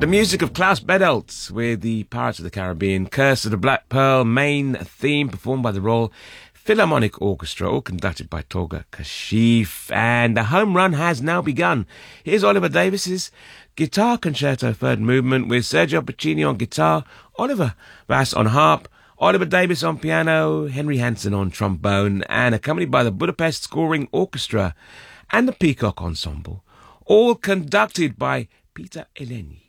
The music of Klaus Bedelt with the Pirates of the Caribbean, Curse of the Black Pearl main theme performed by the Royal Philharmonic Orchestra, all conducted by Tolga Kashif. And the home run has now begun. Here's Oliver Davis's Guitar Concerto Third Movement with Sergio Piccini on guitar, Oliver Bass on harp, Oliver Davis on piano, Henry Hansen on trombone, and accompanied by the Budapest Scoring Orchestra and the Peacock Ensemble, all conducted by Peter Eleni.